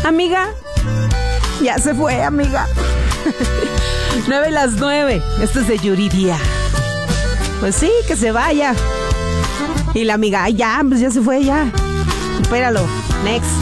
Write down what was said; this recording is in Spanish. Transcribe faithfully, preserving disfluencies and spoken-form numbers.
Amiga, ya se fue, amiga. Nueve las nueve. Esto es de Yuridia. Pues sí, que se vaya. Y la amiga, ay, ya, pues ya se fue, ya. Espéralo. Next.